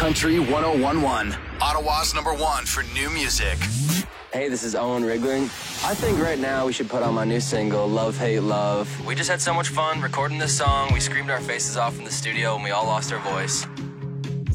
Country 1011, Ottawa's #1 for new music. Hey, this is Owen Rigling. I think right now we should put on my new single, Love, Hate, Love. We just had so much fun recording this song. We screamed our faces off in the studio and we all lost our voice.